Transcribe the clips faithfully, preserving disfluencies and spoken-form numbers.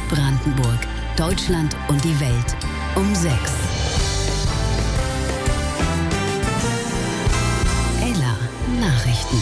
Brandenburg, Deutschland und die Welt um sechs. Ella Nachrichten.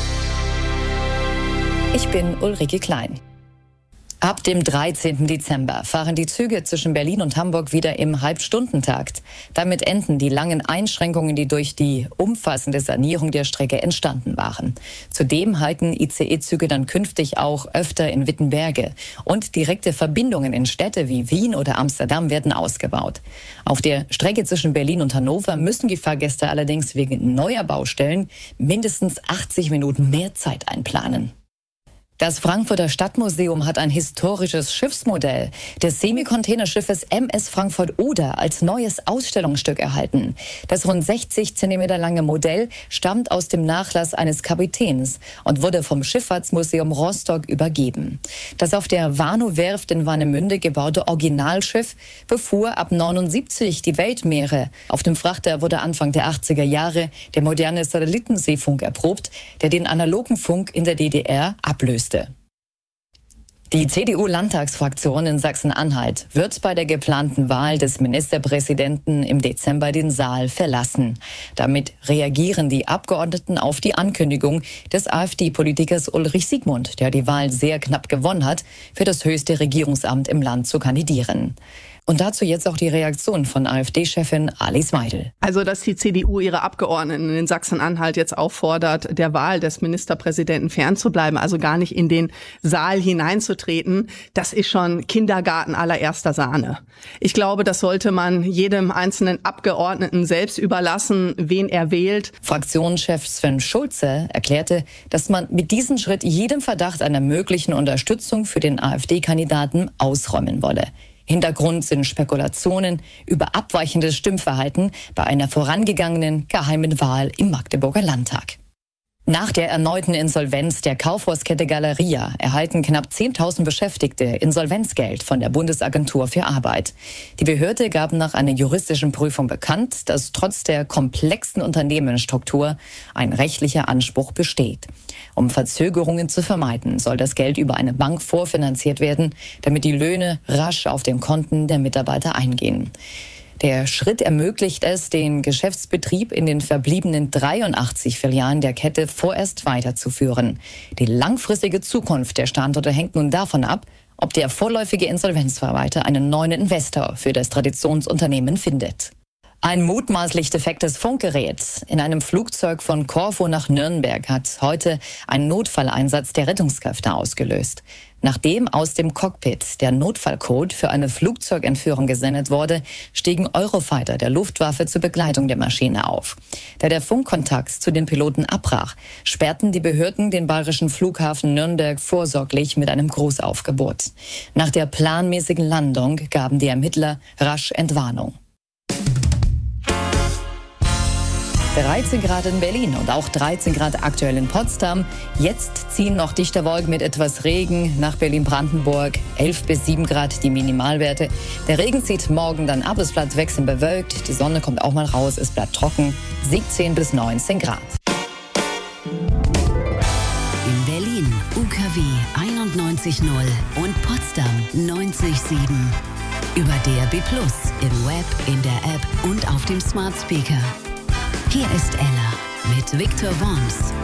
Ich bin Ulrike Klein. Ab dem dreizehnten Dezember fahren die Züge zwischen Berlin und Hamburg wieder im Halbstundentakt. Damit enden die langen Einschränkungen, die durch die umfassende Sanierung der Strecke entstanden waren. Zudem halten I C E-Züge dann künftig auch öfter in Wittenberge. Und direkte Verbindungen in Städte wie Wien oder Amsterdam werden ausgebaut. Auf der Strecke zwischen Berlin und Hannover müssen die Fahrgäste allerdings wegen neuer Baustellen mindestens achtzig Minuten mehr Zeit einplanen. Das Frankfurter Stadtmuseum hat ein historisches Schiffsmodell des Semi-Containerschiffes M S Frankfurt Oder als neues Ausstellungsstück erhalten. Das rund sechzig Zentimeter lange Modell stammt aus dem Nachlass eines Kapitäns und wurde vom Schifffahrtsmuseum Rostock übergeben. Das auf der Warnow-Werft in Warnemünde gebaute Originalschiff befuhr ab neunundsiebzig die Weltmeere. Auf dem Frachter wurde Anfang der achtziger Jahre der moderne Satellitenseefunk erprobt, der den analogen Funk in der D D R ablöste. Die C D U-Landtagsfraktion in Sachsen-Anhalt wird bei der geplanten Wahl des Ministerpräsidenten im Dezember den Saal verlassen. Damit reagieren die Abgeordneten auf die Ankündigung des AfD-Politikers Ulrich Siegmund, der die Wahl sehr knapp gewonnen hat, für das höchste Regierungsamt im Land zu kandidieren. Und dazu jetzt auch die Reaktion von AfD-Chefin Alice Weidel. Also, dass die C D U ihre Abgeordneten in Sachsen-Anhalt jetzt auffordert, der Wahl des Ministerpräsidenten fernzubleiben, also gar nicht in den Saal hineinzutreten, das ist schon Kindergarten allererster Sahne. Ich glaube, das sollte man jedem einzelnen Abgeordneten selbst überlassen, wen er wählt. Fraktionschef Sven Schulze erklärte, dass man mit diesem Schritt jedem Verdacht einer möglichen Unterstützung für den AfD-Kandidaten ausräumen wolle. Hintergrund sind Spekulationen über abweichendes Stimmverhalten bei einer vorangegangenen geheimen Wahl im Magdeburger Landtag. Nach der erneuten Insolvenz der Kaufhauskette Galeria erhalten knapp zehntausend Beschäftigte Insolvenzgeld von der Bundesagentur für Arbeit. Die Behörde gab nach einer juristischen Prüfung bekannt, dass trotz der komplexen Unternehmensstruktur ein rechtlicher Anspruch besteht. Um Verzögerungen zu vermeiden, soll das Geld über eine Bank vorfinanziert werden, damit die Löhne rasch auf den Konten der Mitarbeiter eingehen. Der Schritt ermöglicht es, den Geschäftsbetrieb in den verbliebenen dreiundachtzig Filialen der Kette vorerst weiterzuführen. Die langfristige Zukunft der Standorte hängt nun davon ab, ob der vorläufige Insolvenzverwalter einen neuen Investor für das Traditionsunternehmen findet. Ein mutmaßlich defektes Funkgerät in einem Flugzeug von Korfu nach Nürnberg hat heute einen Notfalleinsatz der Rettungskräfte ausgelöst. Nachdem aus dem Cockpit der Notfallcode für eine Flugzeugentführung gesendet wurde, stiegen Eurofighter der Luftwaffe zur Begleitung der Maschine auf. Da der Funkkontakt zu den Piloten abbrach, sperrten die Behörden den bayerischen Flughafen Nürnberg vorsorglich mit einem Großaufgebot. Nach der planmäßigen Landung gaben die Ermittler rasch Entwarnung. dreizehn Grad in Berlin und auch dreizehn Grad aktuell in Potsdam. Jetzt ziehen noch dichte Wolken mit etwas Regen nach Berlin-Brandenburg. elf bis sieben Grad die Minimalwerte. Der Regen zieht morgen dann ab, es bleibt wechselnd bewölkt. Die Sonne kommt auch mal raus, es bleibt trocken. siebzehn bis neunzehn Grad. In Berlin U K W einundneunzig null und Potsdam neunzig Komma sieben. Über D A B plus, im Web, in der App und auf dem Smart Speaker. Hier ist Ella mit Viktor Worms.